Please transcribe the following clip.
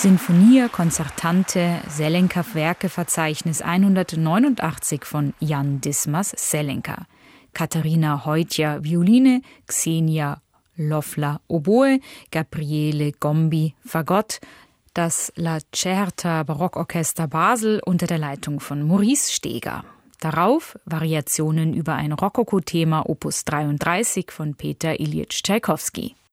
Sinfonia Concertante Selenka-Werke-Verzeichnis 189 von Jan Dismas Selenka. Katharina Heutja Violine, Xenia Loffler Oboe, Gabriele Gombi Fagott, das Lacerta Barockorchester Basel unter der Leitung von Maurice Steger. Darauf Variationen über ein Rokoko-Thema Opus 33 von Peter Ilyitsch Tschaikowski.